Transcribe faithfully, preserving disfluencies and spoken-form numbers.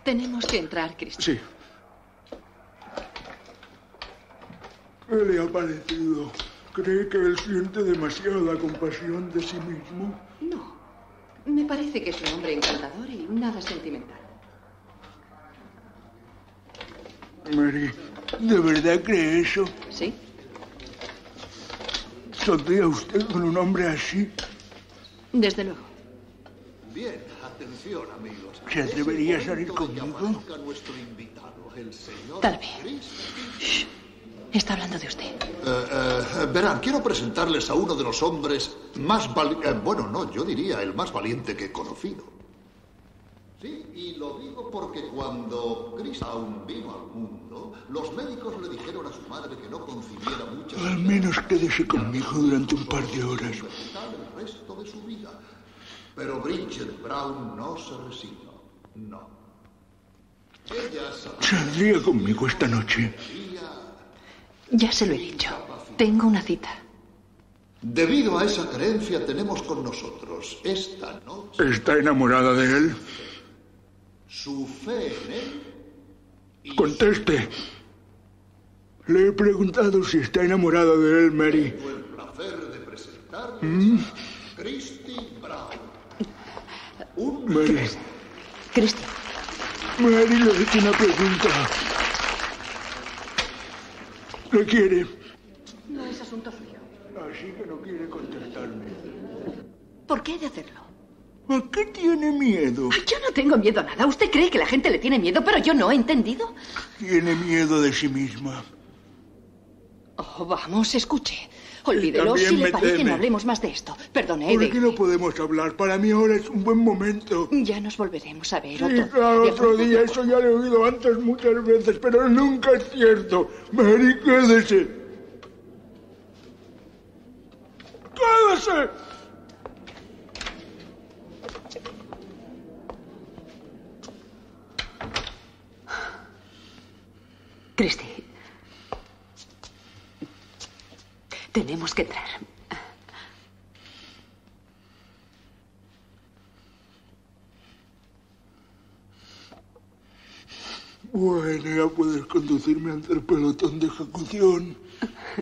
Tenemos que entrar, Cristo. Sí. ¿Qué le ha parecido? ¿Cree que él siente demasiada compasión de sí mismo? No. Me parece que es un hombre encantador y nada sentimental. Mary, ¿de verdad cree eso? Sí. ¿Saldría usted con un hombre así? Desde luego. Bien, atención, amigos. ¿Se atrevería a salir conmigo? Nuestro invitado, el señor Tal vez. Shh. Está hablando de usted. Eh, eh, verán, quiero presentarles a uno de los hombres más valientes... Eh, bueno, no, yo diría el más valiente que he conocido. Sí, y lo digo porque cuando Chris aún vino al mundo, los médicos le dijeron a su madre que no concibiera muchas... Al menos quédese conmigo durante un par de horas. ...el resto de su vida. Pero Bridget Brown no se resignó. No. Ella sabía... Saldría conmigo esta noche. Ya se lo he dicho. Tengo una cita. Debido a esa creencia tenemos con nosotros esta noche... ¿Está enamorada de él? Su fe en él... y Conteste. Le he preguntado si está enamorada de él, Mary. Tengo el placer de presentarles ¿Mm? a Christy Brown. Un... Mary. Christy. Mary, le he hecho una pregunta. ¿Qué quiere? No es asunto suyo. Así que no quiere contestarme. ¿Por qué he de hacerlo? ¿A qué tiene miedo? Ay, yo no tengo miedo a nada. Usted cree que la gente le tiene miedo, pero yo no he entendido. Tiene miedo de sí misma. Oh, vamos, escuche. Olvídelo. También Si le me parece, teme. no hablemos más de esto. Perdone, ¿Por Eddie. qué no podemos hablar? Para mí ahora es un buen momento. Ya nos volveremos a ver Sí, otro, claro, ¿de otro acuerdo? día. Eso ya lo he oído antes muchas veces, pero nunca es cierto. Mary, quédese. ¡Quédese! Christy. Tenemos que entrar. Bueno, ya puedes conducirme ante el pelotón de ejecución.